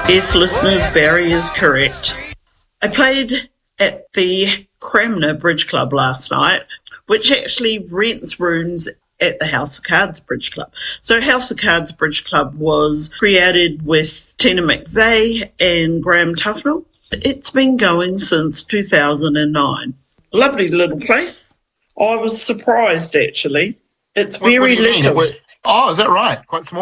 Yes, listeners, Barry is correct. I played at the Cranmer Bridge Club last night, which actually rents rooms at the House of Cards Bridge Club. So House of Cards Bridge Club was created with Tina McVeigh and Graham Tufnell. It's been going since 2009. Lovely little place. I was surprised, actually. It's very little. Oh, is that right? Quite small.